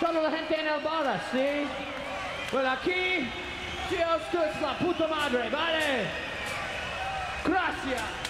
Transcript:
solo la gente en el bar, ¿sí? Pero aquí, tío, esto es la puta madre, ¿vale? Gracias.